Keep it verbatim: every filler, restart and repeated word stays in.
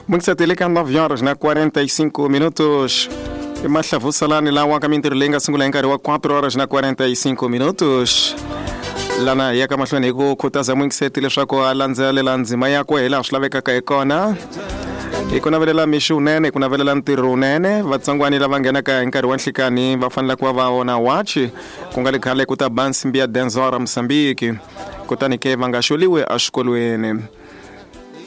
Muito satélite nove horas na quarenta e cinco minutos. E mais lá salani lá o caminho terlenga singula em cara quatro horas na quarenta e cinco minutos. Lana yaka mahlweni ku khutaza mu ngiseti leswaku a landzelela ndzima yakwe hi laha swi lavekaka hi kona. Hi ku navelela mixo unene, ku navelela ntirho unene, vatsongwani lava nghenaka hi nkarhi wa nhlikani va fanele ku va va vona watch ku nga le khale ku ta bansi mbiya Denzora Mozambique kutani ke va nga xoliwi exikolweni.